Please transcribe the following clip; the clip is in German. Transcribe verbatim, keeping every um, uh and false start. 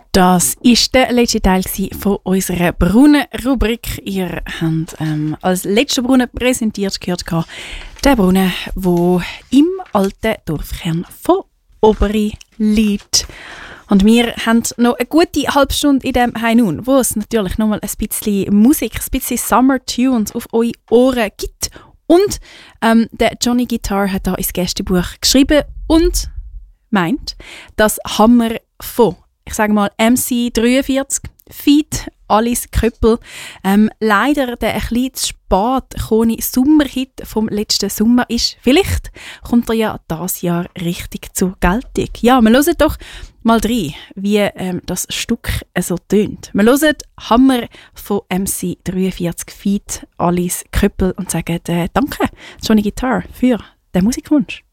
Das war der letzte Teil von unserer Brunnen-Rubrik. Ihr habt ähm, als letzter Brunnen präsentiert gehört, der Brunnen, der im alten Dorfkern von Oberi liegt. Und wir haben noch eine gute halbe Stunde in dem Hainun, wo es natürlich noch mal ein bisschen Musik, ein bisschen Summer Tunes auf eure Ohren gibt. Und ähm, der Johnny Guitar hat da ins Gästebuch geschrieben und meint, dass Hammer von, ich sage mal, M C dreiundvierzig, Feat, Alice Köppel, ähm, leider der ein bisschen zu spät gekommene Sommerhit vom letzten Sommer ist. Vielleicht kommt er ja dieses Jahr richtig zur Geltung. Ja, wir hören doch mal rein, wie ähm, das Stück äh, so tönt. Wir hören Hammer von M C dreiundvierzig, Feat, Alice Köppel und sagen äh, danke, Johnny Guitar, für den Musikwunsch.